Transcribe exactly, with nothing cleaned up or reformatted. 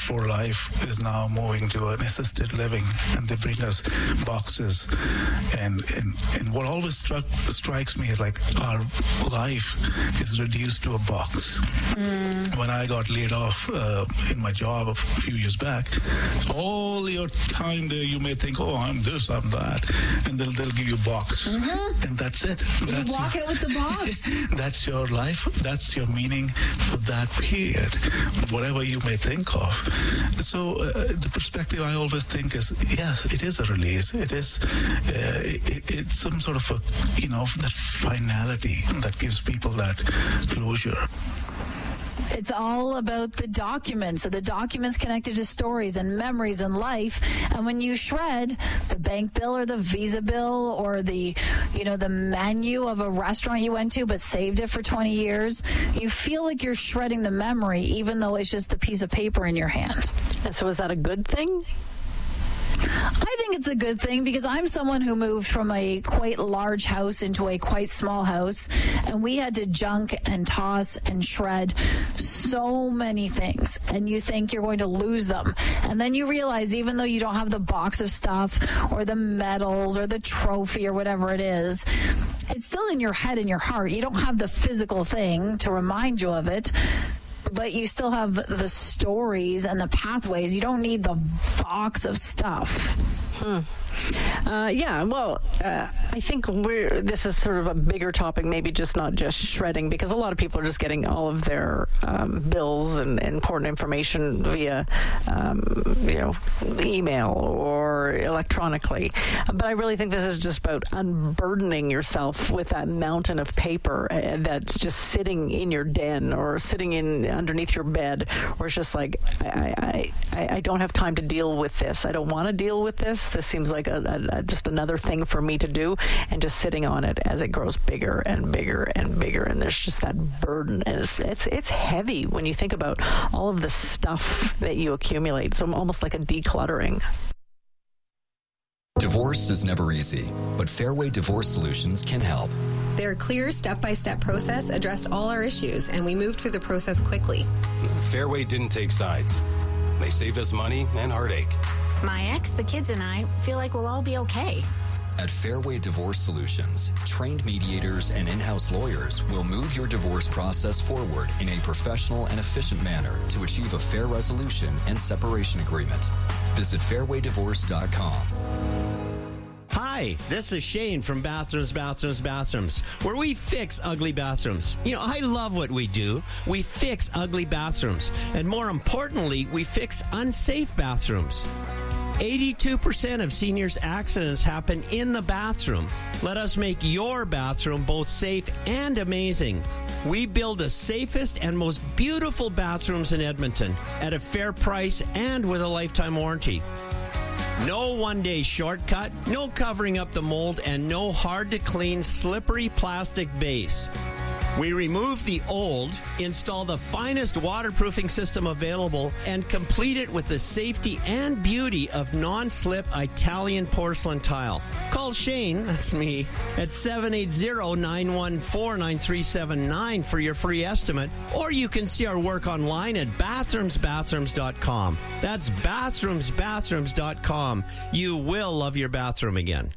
for Life is now moving to an assisted living, and they bring us boxes. And and, and what always struck, strikes me is like our life is reduced to a box. Mm. When I got laid off uh, in my job a few years back, all your time there you may think, oh, I'm this, I'm that, and they'll, they'll give you a box. Mm-hmm. And that's it. That's you walk your, out with the box. That's your life. That's your meaning for that period, whatever you may think of. So uh, the perspective I always think is, yes, it is a release. It is, uh, it, it's some sort of a, you know, that finality that gives people that closure. It's all about the documents, so the documents connected to stories and memories and life. And when you shred the bank bill or the Visa bill or the, you know, the menu of a restaurant you went to but saved it for twenty years, you feel like you're shredding the memory, even though it's just the piece of paper in your hand. And so is that a good thing? I think it's a good thing because I'm someone who moved from a quite large house into a quite small house, and we had to junk and toss and shred so many things, and you think you're going to lose them. And then you realize even though you don't have the box of stuff or the medals or the trophy or whatever it is, it's still in your head and your heart. You don't have the physical thing to remind you of it, but you still have the stories and the pathways. You don't need the box of stuff. Hmm. Uh, yeah, well, uh, I think we're, this is sort of a bigger topic, maybe just not just shredding, because a lot of people are just getting all of their um, bills and, and important information via, um, you know, email or electronically. But I really think this is just about unburdening yourself with that mountain of paper uh, that's just sitting in your den or sitting in underneath your bed, where it's just like, I, I, I, I don't have time to deal with this. I don't want to deal with this. This seems like A, a, just another thing for me to do, and just sitting on it as it grows bigger and bigger and bigger, and there's just that burden, and it's it's, it's heavy when you think about all of the stuff that you accumulate. So almost like a decluttering. Divorce is never easy, but Fairway Divorce Solutions can help. Their clear step-by-step process addressed all our issues, and we moved through the process quickly. Fairway didn't take sides. They saved us money and heartache. My ex, the kids, and I feel like we'll all be okay. At Fairway Divorce Solutions, trained mediators and in-house lawyers will move your divorce process forward in a professional and efficient manner to achieve a fair resolution and separation agreement. Visit fairway divorce dot com. Hi, this is Shane from Bathrooms, Bathrooms, Bathrooms, where we fix ugly bathrooms. You know, I love what we do. We fix ugly bathrooms. And more importantly, we fix unsafe bathrooms. eighty-two percent of seniors' accidents happen in the bathroom. Let us make your bathroom both safe and amazing. We build the safest and most beautiful bathrooms in Edmonton at a fair price and with a lifetime warranty. No one-day shortcut, no covering up the mold, and no hard-to-clean, slippery plastic base. We remove the old, install the finest waterproofing system available, and complete it with the safety and beauty of non-slip Italian porcelain tile. Call Shane, that's me, at seven eight zero, nine one four, nine three seven nine for your free estimate, or you can see our work online at bathrooms bathrooms dot com. That's bathrooms bathrooms dot com. You will love your bathroom again.